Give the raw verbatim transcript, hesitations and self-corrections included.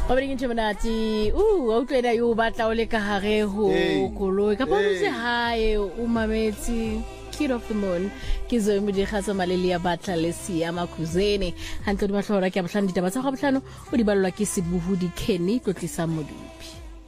Obeng into monate o o tlwela yo batla o le ka hare ho koloi ka bona se hae o mametse Kid of the Moon ke zo imodi khatsa maleli ya batla le siya makhuzeni hantle di bahlora ke a bohlano ditaba tsa go bohlano o di ballwa ke Sebuhudi Kenny tlotlisa modupi